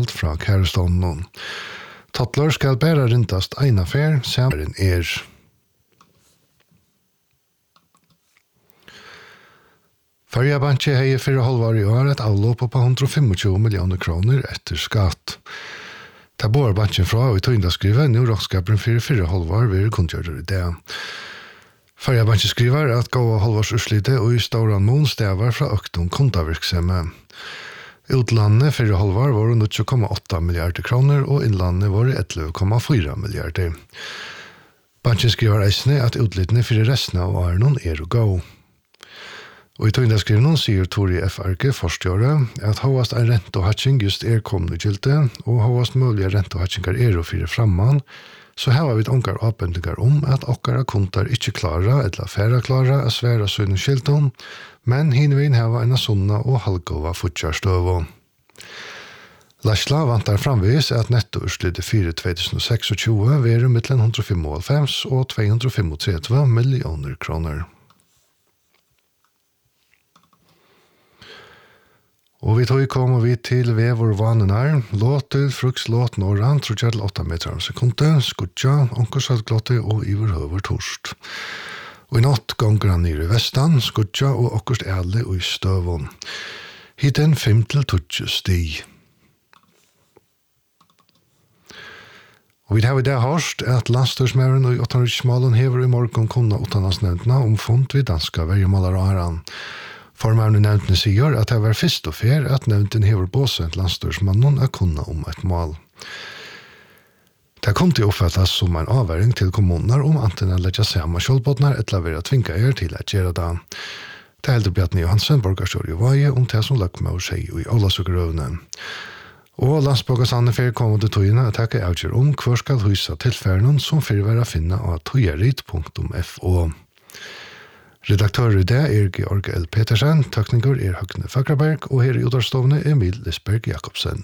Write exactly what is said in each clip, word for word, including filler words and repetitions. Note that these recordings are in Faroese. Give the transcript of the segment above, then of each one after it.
gjald fra kærestånden. Tottler skal bare rintast en affær, sammen er. Førja banki hei fire halvår i år et avlåp på hundre og tjuefem millioner kroner etter skatt. Ta bor banken fra og i tøyndaskrivet, nå råkskapen for fire halvår vil kunngjøre det. Førja banki skriver at gåa halvårsutslitet og i Stauran Mån stevar fra økton kontavirksemme. Utlandet fire halvår var null komma åtta milliarder kroner og innlandet var elleve komma fyra milliarder. Banken skriver eisne at utlittene for resten av åren er å gå. Og i tøyndaskriven sier Tori F. Arke, forstgjøre, at hovast er rent og hatching just er kommende gilte, og hovast mulige rent og hatchingar er å fyre framman, så her har vi ongar avbendingar om at okkara kontar ikkje klara, eller færa klara, å sværa søgnu skilton, men hinvin heva en sunna og halgova futjarstøvo. Lasla vantar framvis at nettoutslittet for tjuetusen og tjueseks veru mittlen hundre og fem og to hundre og trettifem millioner kroner. Og vi tog kommer vi til vevor vanenar, låt til fruks låt norran, tror jeg til åtta meter om sekundet, skudja, onkersaltglotte og iverhøver torst. Og i natt gonger han nere i vestan, skudja og okkerst æle og i støvun. Hitten fem til tutsi sti. Og vi har i det hørst at landstørsmæren og åttanriksmalen hever i morgen kunna utanlandsnevntene om fond vid danska vergemålar og aran. Formaren i nevntene sier at det var først og fer at nevnten hever båsent landstørsmannen er kunna om et mål. Det kom til å oppfattes som en avværing til kommuner om antingen å legge sammen kjølbåtner eller være tvinket er til å gjøre det. Det helder Bjartne Johansen, borgarstår i Vaje, om det som lagt med å si i Ålasugrøvene. Og landsbåkasanne fer kommer til togene at jeg avgjør om hvor skal husa tilfærene som fer være å finne av tojarit punktum fo. Redaktør i det er Georg L. Petersen, tekniker er Høgne Fagraberg, og her i udarstovene Emil Lisberg Jakobsen.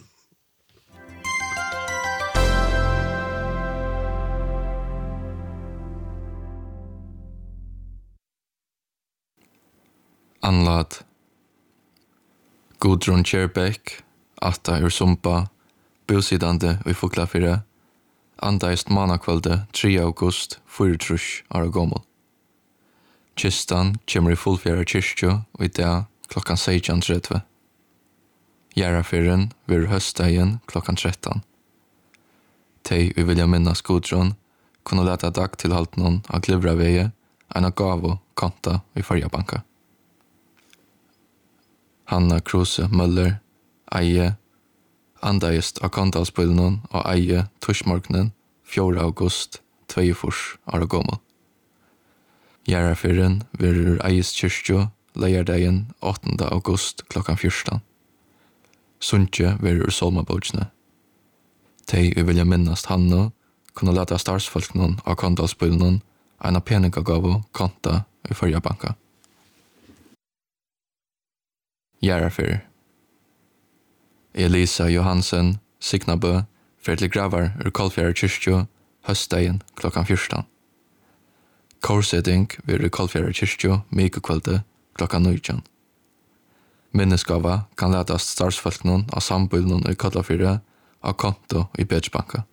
Anlad Gudrun Kjærbæk, Atta ur Sumpa, bosidande i Fuglafire, andaist manakvalde tre august, fyrtrush ara gommel. Kistan kommer i fullfjæra kyrkjo og i dag klokkan seksten tretti. Gjerrafyren vir høstdagen klokkan tretton. Tei vi vilja minnas Gudrun kunne leta dag til haltnon av Glivraveie en av gavo kanta i Farjabanka. Hanna Kruse Møller, Eie, andaist av kantallspillen og Eie torsmorgnen fjorda august tjuefors år gammel. Gjerrafyren virur Eies kyrkjo leierdagen åttende august klokkan fjorton. Suntje virur Solmabouchne. Tei vi vilja minnast Hanno kunne leta starsfolknon av kantallspillen en av peningagavo konta i Farjabanka. Gjerrafyr. Elisa Johansen, Signabø, fer til gravar ur Kolfjæra kyrkjo, høstdagen klokkan fjorton. Korsetting vir ur Kolfjæra kyrkjo, mikukvelde klokkan nitton. Minneskava kan letast starsfolknon av sambylnon i Kollafyra av konto i Bedsbanka.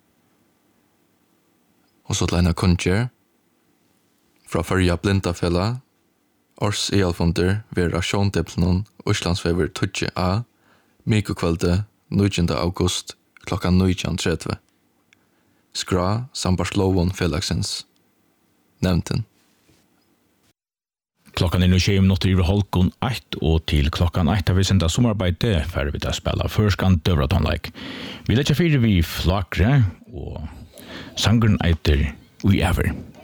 Og så leina kunnjer fra Førja Blindafella, Års Ialfunder vir av Sjåndeplnon, Oslandsvever tutsi A, mikukvelde nittonde august klokkan nitton tretti. Skra sambars lovon fellagsens. Nevnten. Klokkan er nu tjue minutter i holkon ett, og til klokkan ett har vi sendt sommarbeide for vi til å spille førskan døvratonleik. Vi letter fire vi flakre, og sangren eiter We Ever.